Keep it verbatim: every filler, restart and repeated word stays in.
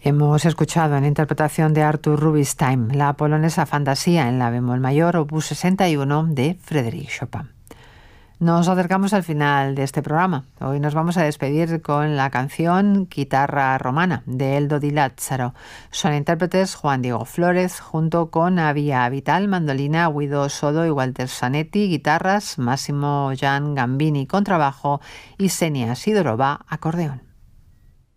Hemos escuchado en interpretación de Arthur Rubinstein la polonesa Fantasía en la bemol mayor, opus sesenta y uno de Frédéric Chopin. Nos acercamos al final de este programa. Hoy nos vamos a despedir con la canción Guitarra Romana de Eldo Di Lazzaro. Son intérpretes Juan Diego Flores junto con Avia Vital, mandolina, Guido Sodo y Walter Sanetti, guitarras, Massimo Gian Gambini, contrabajo y Senia Sidorova, acordeón.